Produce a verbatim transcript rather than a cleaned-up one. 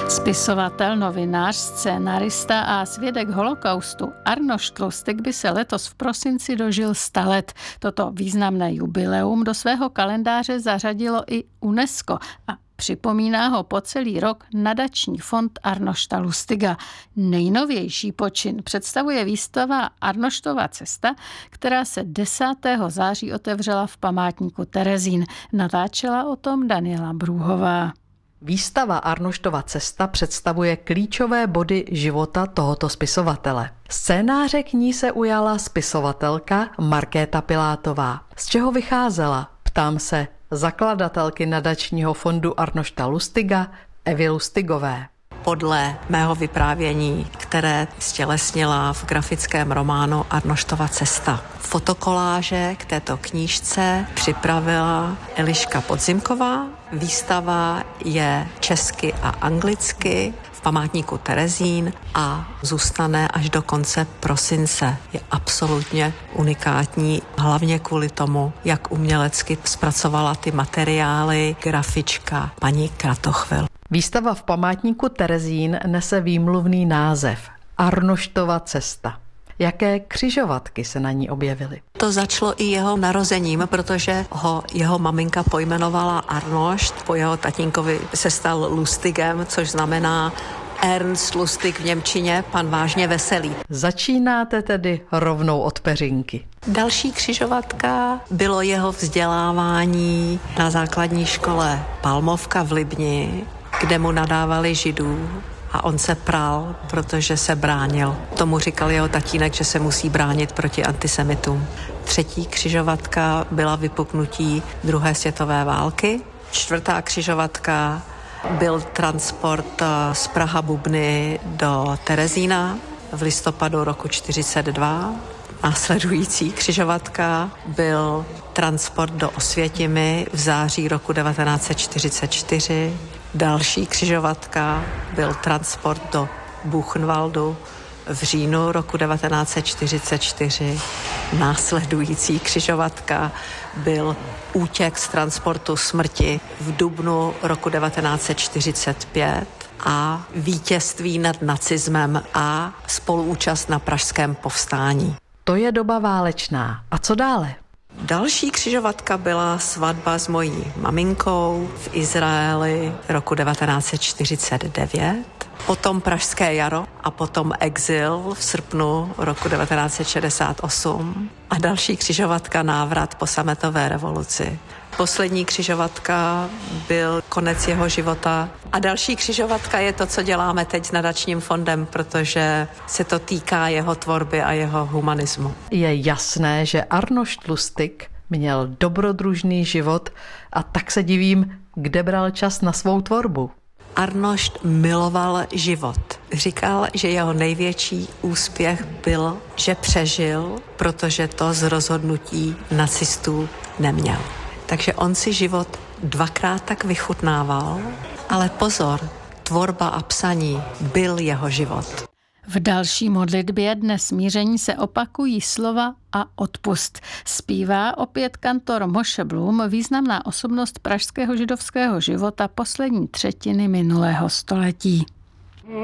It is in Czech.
Spisovatel, novinář, scénarista a svědek holokaustu Arnošt Lustig by se letos v prosinci dožil sta let. Toto významné jubileum do svého kalendáře zařadilo i UNESCO a připomíná ho po celý rok nadační fond Arnošta Lustiga. Nejnovější počin představuje výstava Arnoštova cesta, která se desátého září otevřela v památníku Terezín. Natáčela o tom Daniela Brůhová. Výstava Arnoštova cesta představuje klíčové body života tohoto spisovatele. Scénáře k ní se ujala spisovatelka Markéta Pilátová. Z čeho vycházela? Ptám se zakladatelky nadačního fondu Arnošta Lustiga Evy Lustigové. Podle mého vyprávění, které stělesnila v grafickém románu Arnoštova cesta. Fotokoláže k této knížce připravila Eliška Podzimková. Výstava je česky a anglicky v památníku Terezín a zůstane až do konce prosince. Je absolutně unikátní, hlavně kvůli tomu, jak umělecky zpracovala ty materiály grafička paní Kratochvil. Výstava v památníku Terezín nese výmluvný název Arnoštova cesta. Jaké křižovatky se na ní objevily? To začalo i jeho narozením, protože ho jeho maminka pojmenovala Arnošt, po jeho tatínkovi se stal Lustigem, což znamená Ernst Lustig v němčině, pan vážně veselý. Začínáte tedy rovnou od peřinky. Další křižovatka bylo jeho vzdělávání na základní škole Palmovka v Libni, kde mu nadávali židů a on se pral, protože se bránil. Tomu říkal jeho tatínek, že se musí bránit proti antisemitům. Třetí křižovatka byla vypuknutí druhé světové války. Čtvrtá křižovatka byl transport z Praha Bubny do Terezína v listopadu roku čtyřicet dva. Následující křižovatka byl transport do Osvětimi v září roku devatenáct set čtyřicet čtyři. Další křižovatka byl transport do Buchenwaldu v říjnu roku devatenáct set čtyřicet čtyři. Následující křižovatka byl útěk z transportu smrti v dubnu roku devatenáct set čtyřicet pět a vítězství nad nacismem a spoluúčast na pražském povstání. To je doba válečná. A co dále? Další křižovatka byla svatba s mojí maminkou v Izraeli roku devatenáct set čtyřicet devět, potom pražské jaro a potom exil v srpnu roku devatenáct set šedesát osm a další křižovatka návrat po sametové revoluci. Poslední křižovatka byl konec jeho života a další křižovatka je to, co děláme teď s nadačním fondem, protože se to týká jeho tvorby a jeho humanismu. Je jasné, že Arnošt Lustig měl dobrodružný život a tak se divím, kde bral čas na svou tvorbu. Arnošt miloval život. Říkal, že jeho největší úspěch byl, že přežil, protože to z rozhodnutí nacistů neměl. Takže on si život dvakrát tak vychutnával, ale pozor, tvorba a psaní byl jeho život. V další modlitbě Dne smíření se opakují slova a odpust. Zpívá opět kantor Moshe Blum, významná osobnost pražského židovského života poslední třetiny minulého století.